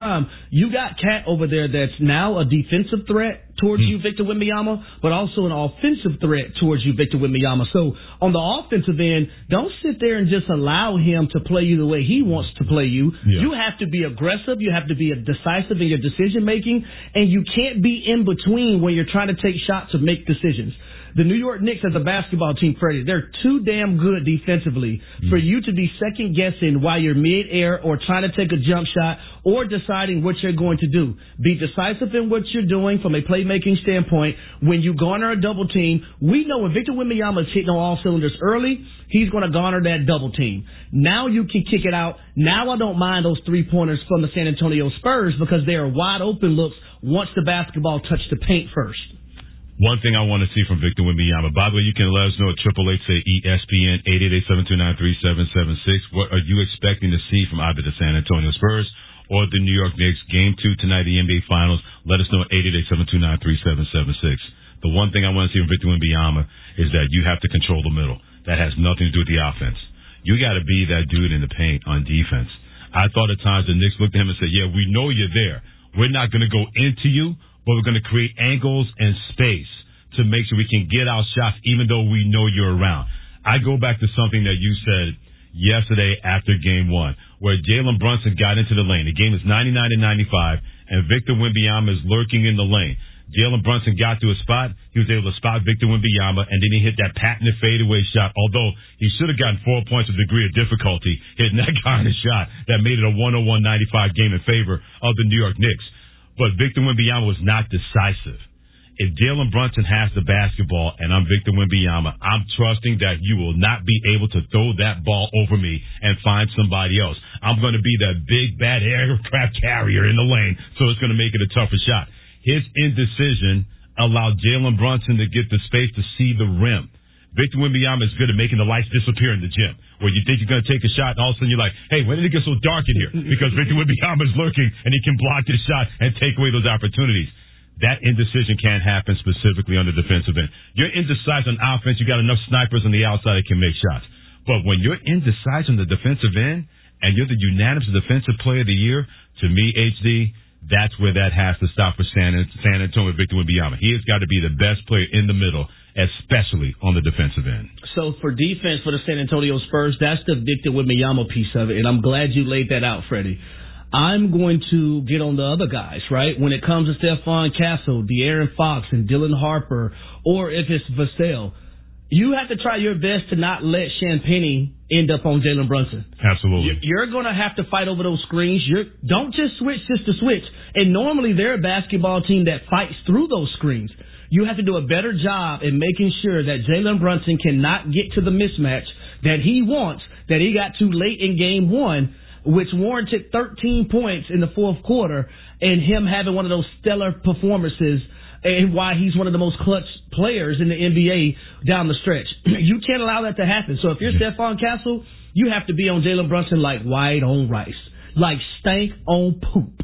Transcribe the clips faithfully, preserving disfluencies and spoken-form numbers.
time, you got Cat over there that's now a defensive threat towards mm. you, Victor Wembanyama, but also an offensive threat towards you, Victor Wembanyama. So on the offensive end, don't sit there and just allow him to play you the way he wants to play you. Yeah. You have to be aggressive. You have to be decisive in your decision making, and you can't be in between when you're trying to take shots or make decisions. The New York Knicks as a basketball team, Freddie, they're too damn good defensively mm. for you to be second-guessing while you're mid-air or trying to take a jump shot or deciding what you're going to do. Be decisive in what you're doing from a playmaking standpoint. When you garner a double team, we know when Victor Wembanyama is hitting on all cylinders early, he's going to garner that double team. Now you can kick it out. Now I don't mind those three-pointers from the San Antonio Spurs because they are wide-open looks once the basketball touched the paint first. One thing I want to see from Victor Wembanyama. By the way, you can let us know at triple eight say E S P N eight eight eight, seven two nine, three seven seven six. What are you expecting to see from either the San Antonio Spurs or the New York Knicks? Game two tonight, the N B A Finals. Let us know at eight eight eight, seven two nine, three seven seven six. The one thing I want to see from Victor Wembanyama is that you have to control the middle. That has nothing to do with the offense. You got to be that dude in the paint on defense. I thought at times the Knicks looked at him and said, yeah, we know you're there. We're not going to go into you, but we're going to create angles and space to make sure we can get our shots even though we know you're around. I go back to something that you said yesterday after game one, where Jalen Brunson got into the lane. The game is ninety-nine to ninety-five, and Victor Wembanyama is lurking in the lane. Jalen Brunson got to a spot. He was able to spot Victor Wembanyama, and then he hit that patented fadeaway shot, although he should have gotten four points of degree of difficulty hitting that kind of shot that made it a one oh one ninety-five game in favor of the New York Knicks. But Victor Wembanyama was not decisive. If Jalen Brunson has the basketball and I'm Victor Wembanyama, I'm trusting that you will not be able to throw that ball over me and find somebody else. I'm going to be that big, bad aircraft carrier in the lane, so it's going to make it a tougher shot. His indecision allowed Jalen Brunson to get the space to see the rim. Victor Wembanyama is good at making the lights disappear in the gym, where you think you're going to take a shot, and all of a sudden you're like, hey, when did it get so dark in here? Because Victor Wembanyama is lurking, and he can block his shot and take away those opportunities. That indecision can't happen specifically on the defensive end. You're indecisive on offense. You got enough snipers on the outside that can make shots. But when you're indecisive on the defensive end and you're the unanimous defensive player of the year, to me, H D, that's where that has to stop for San, San Antonio Victor Wembanyama. He has got to be the best player in the middle, especially on the defensive end. So for defense for the San Antonio Spurs, that's the Victor Wembanyama piece of it, and I'm glad you laid that out, Freddie. I'm going to get on the other guys, right? When it comes to Stephon Castle, De'Aaron Fox, and Dylan Harper, or if it's Vassell, you have to try your best to not let Champagnie end up on Jalen Brunson. Absolutely. You're going to have to fight over those screens. You're, don't just switch just to switch. And normally they're a basketball team that fights through those screens. You have to do a better job in making sure that Jalen Brunson cannot get to the mismatch that he wants, that he got to late in game one, which warranted thirteen points in the fourth quarter, and him having one of those stellar performances, and why he's one of the most clutch players in the N B A down the stretch. You can't allow that to happen. So if you're Stephon Castle, you have to be on Jalen Brunson like white on rice, like stank on poop.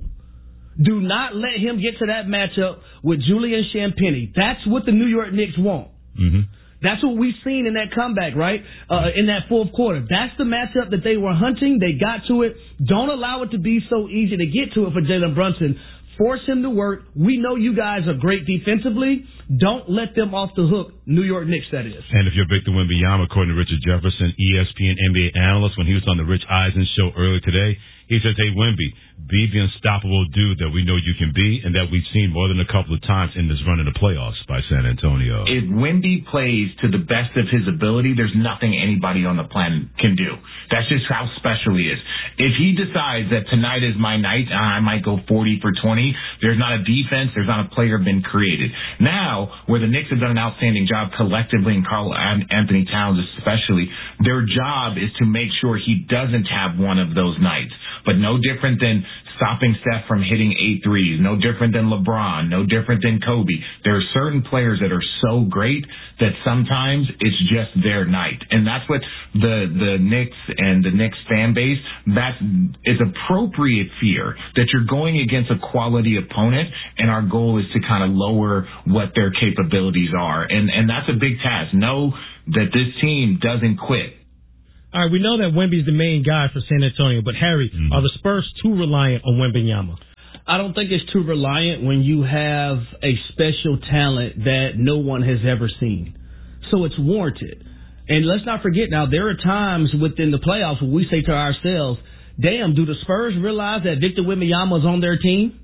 Do not let him get to that matchup with Julian Champagnie. That's what the New York Knicks want. Mm-hmm. That's what we've seen in that comeback, right? Uh, in that fourth quarter. That's the matchup that they were hunting. They got to it. Don't allow it to be so easy to get to it for Jalen Brunson. Force him to work. We know you guys are great defensively. Don't let them off the hook. New York Knicks, that is. And if you're Victor Wembanyama, according to Richard Jefferson, E S P N N B A analyst, when he was on the Rich Eisen show earlier today, he says, hey, Wemby, be the unstoppable dude that we know you can be and that we've seen more than a couple of times in this run in the playoffs by San Antonio. If Wemby plays to the best of his ability, there's nothing anybody on the planet can do. That's just how special he is. If he decides that tonight is my night, I might go forty for twenty, there's not a defense, there's not a player been created. Now, where the Knicks have done an outstanding job collectively, and Karl Anthony Towns especially, their job is to make sure he doesn't have one of those nights. But no different than stopping Steph from hitting eight threes, no different than LeBron, no different than Kobe. There are certain players that are so great that sometimes it's just their night. And that's what the, the Knicks and the Knicks fan base, that is appropriate fear, that you're going against a quality opponent, and our goal is to kind of lower what their capabilities are. And, and that's a big task. Know that this team doesn't quit. All right, we know that Wemby's the main guy for San Antonio, but Harry, mm-hmm. are the Spurs too reliant on Wembanyama? I don't think it's too reliant when you have a special talent that no one has ever seen. So it's warranted. And let's not forget now, there are times within the playoffs where we say to ourselves, damn, do the Spurs realize that Victor Wembanyama is on their team?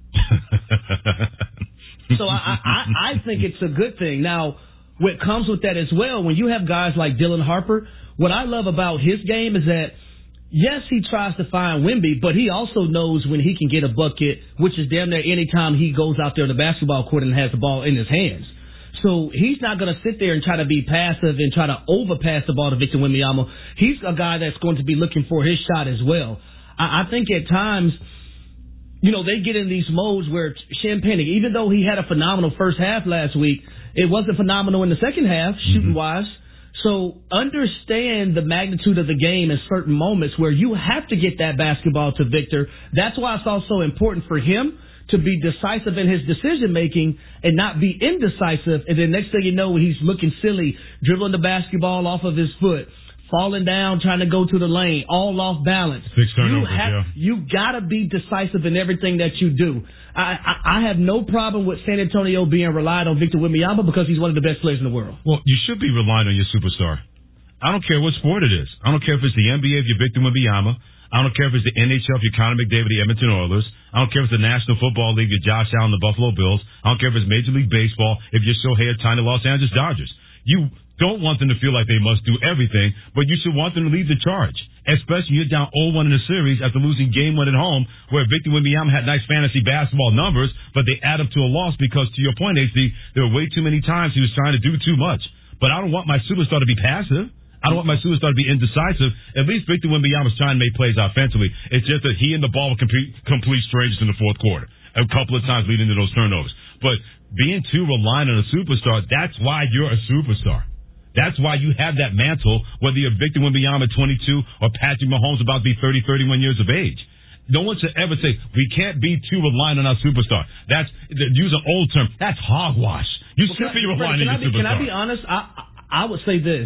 So I, I, I think it's a good thing. Now, what comes with that as well, when you have guys like Dylan Harper, what I love about his game is that, yes, he tries to find Wemby, but he also knows when he can get a bucket, which is damn near any time he goes out there on the basketball court and has the ball in his hands. So he's not going to sit there and try to be passive and try to overpass the ball to Victor Wembanyama. He's a guy that's going to be looking for his shot as well. I, I think at times, you know, they get in these modes where Champagne, even though he had a phenomenal first half last week, it wasn't phenomenal in the second half, shooting-wise. So understand the magnitude of the game in certain moments where you have to get that basketball to Victor. That's why it's also important for him to be decisive in his decision-making and not be indecisive. And then next thing you know, he's looking silly, dribbling the basketball off of his foot, falling down, trying to go to the lane, all off balance. Six turnovers, you have, yeah. You got to be decisive in everything that you do. I, I, I have no problem with San Antonio being relied on Victor Wembanyama because he's one of the best players in the world. Well, you should be relying on your superstar. I don't care what sport it is. I don't care if it's the N B A if you're Victor Wembanyama. I don't care if it's the N H L if you're Connor McDavid, the Edmonton Oilers. I don't care if it's the National Football League, you're Josh Allen, the Buffalo Bills. I don't care if it's Major League Baseball, if you're Shohei Ohtani, the Los Angeles Dodgers. You don't want them to feel like they must do everything, but you should want them to lead the charge, especially you're down oh one in the series after losing game one at home, where Victor Wembanyama had nice fantasy basketball numbers, but they add up to a loss because, to your point, H D, there were way too many times he was trying to do too much. But I don't want my superstar to be passive. I don't want my superstar to be indecisive. At least Victor Wembanyama's trying to make plays offensively. It's just that he and the ball were complete, complete strangers in the fourth quarter, a couple of times leading to those turnovers. But being too reliant on a superstar, that's why you're a superstar. That's why you have that mantle, whether you're Victor Wembanyama twenty-two or Patrick Mahomes about to be thirty, thirty-one years of age. No one should ever say, we can't be too reliant on our superstar. That's, use an old term, that's hogwash. You well, should be relying on your superstar. Can I be honest? I, I would say this.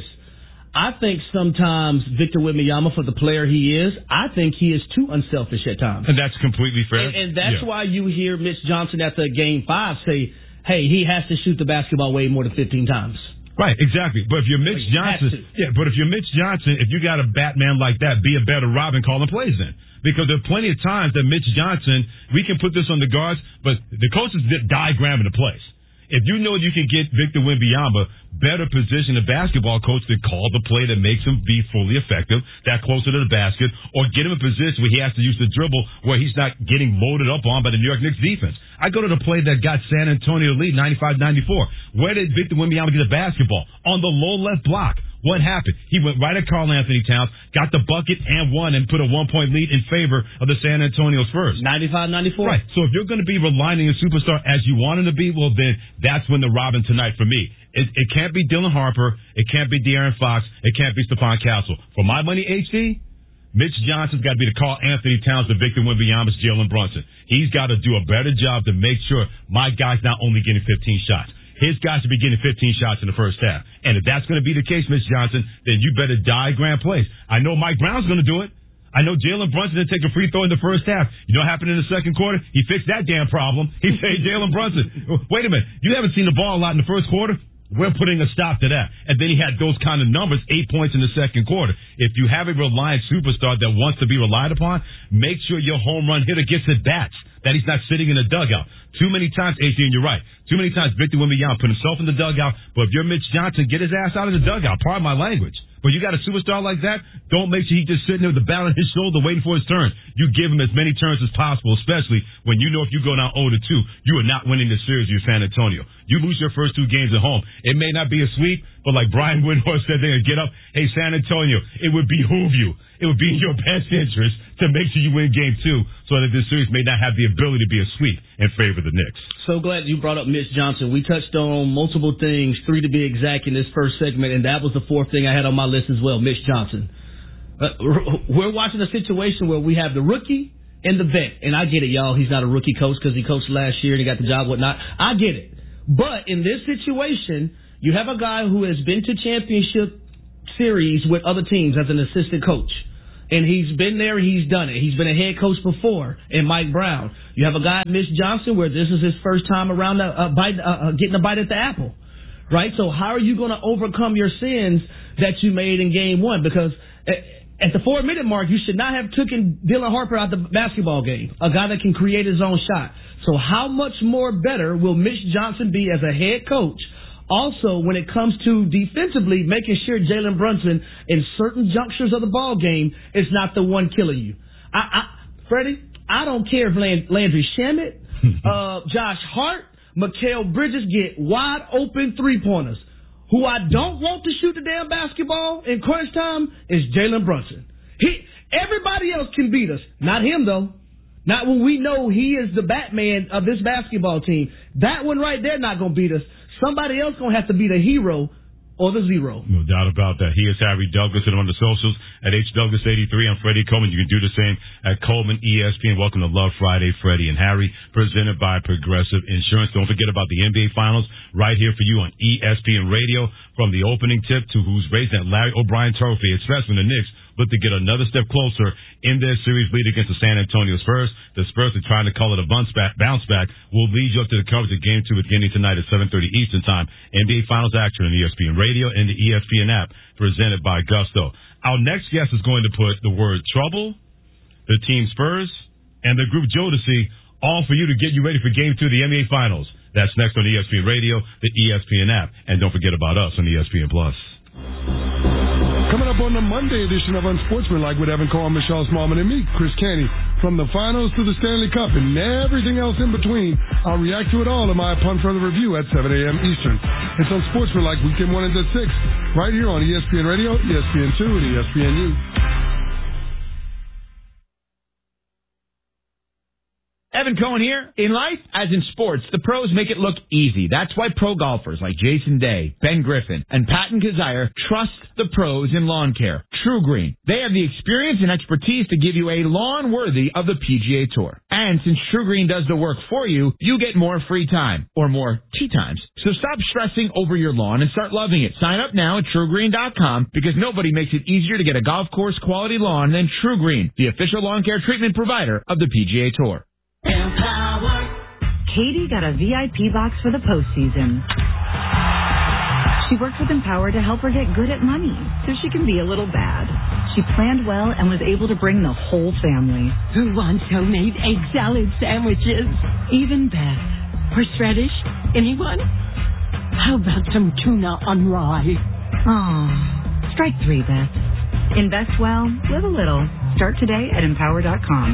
I think sometimes Victor Wembanyama, for the player he is, I think he is too unselfish at times. And that's completely fair. And, and that's yeah. why you hear Mitch Johnson after game five say, hey, he has to shoot the basketball way more than fifteen times. Right, exactly. But if you're Mitch Johnson, yeah, but if you're Mitch Johnson, if you got a Batman like that, be a better Robin calling plays in. Because there are plenty of times that Mitch Johnson, we can put this on the guards, but the coach is diagramming the plays. If you know you can get Victor Wembanyama better position a basketball coach to call the play that makes him be fully effective, that closer to the basket, or get him in a position where he has to use the dribble where he's not getting loaded up on by the New York Knicks defense. I go to the play that got San Antonio lead ninety-five ninety-four. Where did Victor Wembanyama get the basketball? On the low left block. What happened? He went right at Karl Anthony Towns, got the bucket and won, and put a one-point lead in favor of the San Antonio Spurs. ninety-five ninety-four. Right. So if you're going to be relying on your superstar as you want him to be, well, then that's when the Robin tonight for me. It, it can't be Dylan Harper. It can't be De'Aaron Fox. It can't be Stephon Castle. For my money, H D, Mitch Johnson's got to be the Karl Anthony Towns to Victor Wembanyama's Jalen Brunson. He's got to do a better job to make sure my guy's not only getting fifteen shots. His guys should be getting fifteen shots in the first half. And if that's going to be the case, Mitch Johnson, then you better diagram plays. I know Mike Brown's going to do it. I know Jalen Brunson didn't take a free throw in the first half. You know what happened in the second quarter? He fixed that damn problem. He paid Jalen Brunson. Wait a minute. You haven't seen the ball a lot in the first quarter? We're putting a stop to that. And then he had those kind of numbers, eight points in the second quarter. If you have a reliant superstar that wants to be relied upon, make sure your home run hitter gets at bats, that he's not sitting in a dugout. Too many times, A J, and you're right, too many times Victor Wembanyama put himself in the dugout, but if you're Mitch Johnson, get his ass out of the dugout. Pardon my language. But you got a superstar like that, don't make sure he's just sitting there with the bat on his shoulder waiting for his turn. You give him as many turns as possible, especially when you know if you go down oh to two, you are not winning the series with San Antonio. You lose your first two games at home. It may not be a sweep, but like Brian Windhorst said, they're going to get up. Hey, San Antonio, it would behoove you. It would be in your best interest to make sure you win game two so that this series may not have the ability to be a sweep in favor of the Knicks. So glad you brought up Mitch Johnson. We touched on multiple things, three to be exact, in this first segment, and that was the fourth thing I had on my list as well, Mitch Johnson. Uh, we're watching a situation where we have the rookie and the vet, and I get it, y'all. He's not a rookie coach because he coached last year and he got the job, whatnot. I get it. But in this situation, you have a guy who has been to championship series with other teams as an assistant coach. And he's been there, he's done it. He's been a head coach before, and Mike Brown. You have a guy, Mitch Johnson, where this is his first time around a, a bite, uh, getting a bite at the apple, right? So how are you going to overcome your sins that you made in game one? Because at the four-minute mark, you should not have taken Dylan Harper out the basketball game, a guy that can create his own shot. So how much more better will Mitch Johnson be as a head coach? Also, when it comes to defensively, making sure Jalen Brunson in certain junctures of the ball game is not the one killing you. I, I Freddie, I don't care if Land, Landry Shamet, uh, Josh Hart, Mikal Bridges get wide open three-pointers. Who I don't want to shoot the damn basketball in crunch time is Jalen Brunson. He, everybody else can beat us. Not him, though. Not when we know he is the Batman of this basketball team. That one right there not going to beat us. Somebody else going to have to be the hero or the zero. No doubt about that. He is Harry Douglas, and on the socials at H Douglas eighty-three. I'm Freddie Coleman. You can do the same at Coleman E S P N. Welcome to Love Friday, Freddie and Harry, presented by Progressive Insurance. Don't forget about the N B A Finals right here for you on E S P N Radio. From the opening tip to who's raising that Larry O'Brien trophy, especially when the Knicks look to get another step closer in their series lead against the San Antonio Spurs. The Spurs are trying to call it a bounce back. Bounce back. We'll lead you up to the coverage of Game two beginning tonight at seven thirty Eastern Time. N B A Finals action on E S P N Radio and the E S P N app, presented by Gusto. Our next guest is going to put the word trouble, the team Spurs, and the group Jodeci all for you to get you ready for Game two of the N B A Finals. That's next on E S P N Radio, the E S P N app, and don't forget about us on E S P N Plus. Coming up on the Monday edition of Unsportsmanlike with Evan Cohen, Michelle Smallman, and me, Chris Canty. From the finals to the Stanley Cup and everything else in between, I'll react to it all in my Upon Further Review at seven a.m. Eastern. It's Unsportsmanlike, weekend one and at six, right here on E S P N Radio, E S P N two, and E S P N U. Evan Cohen here. In life, as in sports, the pros make it look easy. That's why pro golfers like Jason Day, Ben Griffin, and Patton Kazire trust the pros in lawn care. True Green. They have the experience and expertise to give you a lawn worthy of the P G A Tour. And since True Green does the work for you, you get more free time, or more tea times. So stop stressing over your lawn and start loving it. Sign up now at True Green dot com because nobody makes it easier to get a golf course quality lawn than True Green, the official lawn care treatment provider of the P G A Tour. Empower. Katie got a V I P box for the postseason. She worked with Empower to help her get good at money so she can be a little bad. She planned well and was able to bring the whole family. Who wants homemade egg salad sandwiches? Even Beth. Horseradish? Anyone? How about some tuna on rye? Aw. Strike three, Beth. Invest well, live a little. Start today at empower dot com.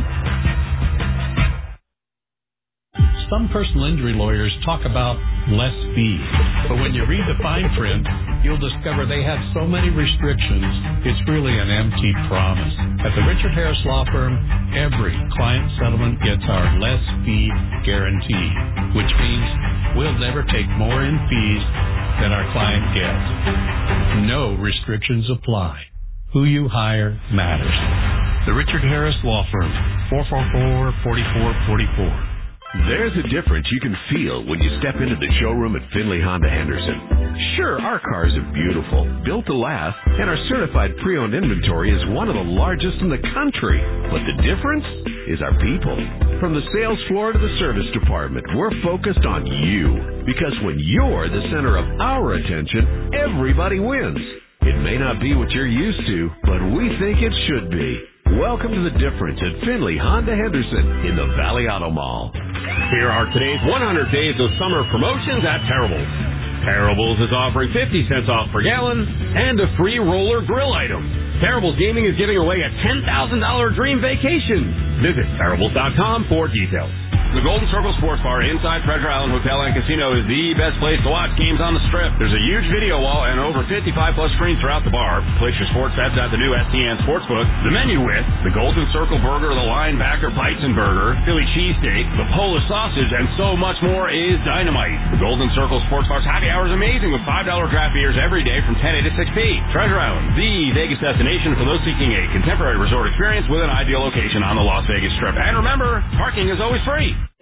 Some personal injury lawyers talk about less fees, but when you read the fine print, you'll discover they have so many restrictions, it's really an empty promise. At the Richard Harris Law Firm, every client settlement gets our less fee guarantee, which means we'll never take more in fees than our client gets. No restrictions apply. Who you hire matters. The Richard Harris Law Firm, four four four, four four four four. There's a difference you can feel when you step into the showroom at Findlay Honda Henderson. Sure, our cars are beautiful, built to last, and our certified pre-owned inventory is one of the largest in the country. But the difference is our people. From the sales floor to the service department, we're focused on you. Because when you're the center of our attention, everybody wins. It may not be what you're used to, but we think it should be. Welcome to the difference at Findlay Honda Henderson in the Valley Auto Mall. Here are today's one hundred days of summer promotions at Terrible's. Terrible's is offering fifty cents off per gallon and a free roller grill item. Terrible's Gaming is giving away a ten thousand dollars dream vacation. Visit Terrible's dot com for details. The Golden Circle Sports Bar inside Treasure Island Hotel and Casino is the best place to watch games on the Strip. There's a huge video wall and over fifty-five plus screens throughout the bar. Place your sports bets at the new S T N Sportsbook. The menu with the Golden Circle Burger, the Linebacker Bison Burger, Philly Cheesesteak, the Polish Sausage, and so much more is dynamite. The Golden Circle Sports Bar's happy hour is amazing with five dollar draft beers every day from ten a to six p. Treasure Island, the Vegas destination for those seeking a contemporary resort experience with an ideal location on the Las Vegas Strip. And remember, parking is always free.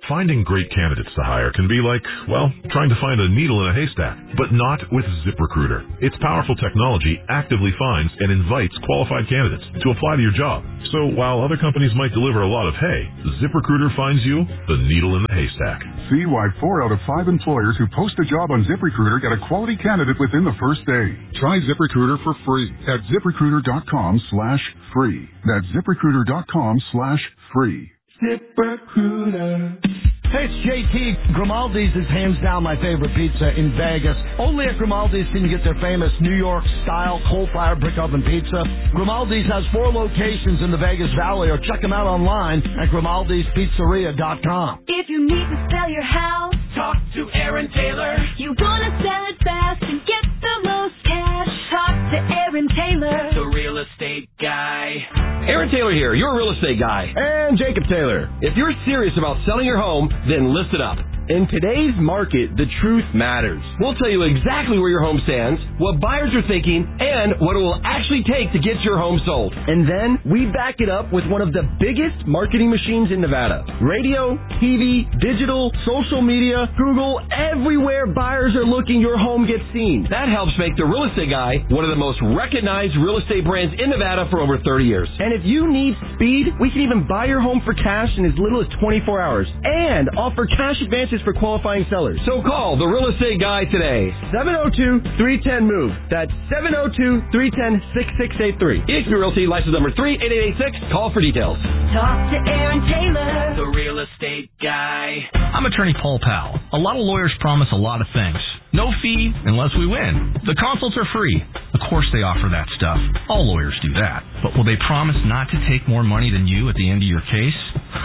Finding great candidates to hire can be like, well, trying to find a needle in a haystack, but not with ZipRecruiter. Its powerful technology actively finds and invites qualified candidates to apply to your job. So while other companies might deliver a lot of hay, ZipRecruiter finds you the needle in the haystack. See why four out of five employers who post a job on ZipRecruiter get a quality candidate within the first day. Try ZipRecruiter for free at ZipRecruiter.com slash free. That's ZipRecruiter.com slash free. ZipRecruiter. Hey, it's J T. Grimaldi's is hands down my favorite pizza in Vegas. Only at Grimaldi's can you get their famous New York-style coal-fired brick oven pizza. Grimaldi's has four locations in the Vegas Valley, or check them out online at Grimaldi's Pizzeria dot com. If you need to sell your house, talk to Aaron Taylor. You want to sell it fast and get the most cash, talk to Aaron Taylor, the real estate guy. Aaron Taylor here, your real estate guy. And Jacob Taylor. If you're serious about selling your home, then listen up. In today's market, the truth matters. We'll tell you exactly where your home stands, what buyers are thinking, and what it will actually take to get your home sold. And then we back it up with one of the biggest marketing machines in Nevada. Radio, T V, digital, social media, Google, everywhere buyers are looking, your home gets seen. That helps make the Real Estate Guy one of the most recognized real estate brands in Nevada for over thirty years. And if you need speed, we can even buy your home for cash in as little as twenty-four hours and offer cash advances for qualifying sellers. So call the Real Estate Guy today. seven oh two, three one zero, M O V E. That's seven oh two, three one zero, six six eight three. eXp Realty, license number three eight eight eight six. Call for details. Talk to Aaron Taylor, the Real Estate Guy. I'm attorney Paul Powell. A lot of lawyers promise a lot of things. No fee unless we win. The consults are free. Of course they offer that stuff. All lawyers do that. But will they promise not to take more money than you at the end of your case?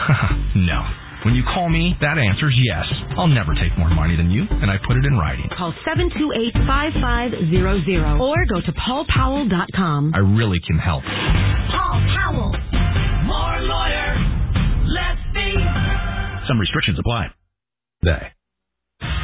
No. When you call me, that answer's yes. I'll never take more money than you, and I put it in writing. Call seven two eight, five five zero zero or go to paul powell dot com. I really can help. Paul Powell. More lawyer. Less fee. Some restrictions apply. Day.